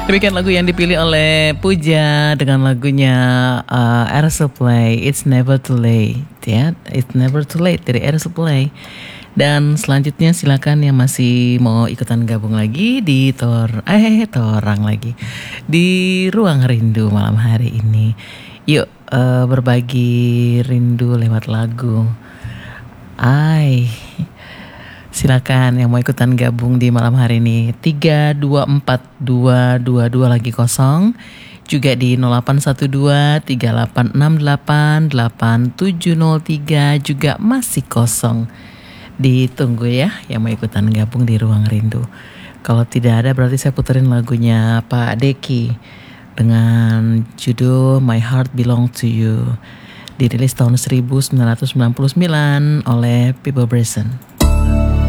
Demikian lagu yang dipilih oleh Puja dengan lagunya Air Supply, It's Never Too Late, ya, It's Never Too Late dari Air Supply. Dan selanjutnya silakan yang masih mau ikutan gabung lagi di Torang lagi di Ruang Rindu malam hari ini. Yuk berbagi rindu lewat lagu. Silakan yang mau ikutan gabung di malam hari ini 3242222 lagi kosong. Juga di 081238688703 juga masih kosong. Ditunggu ya yang mau ikutan gabung di Ruang Rindu. Kalau tidak ada berarti saya puterin lagunya Pak Deki dengan judul My Heart Belong to You. Dirilis tahun 1999 oleh People Bryson.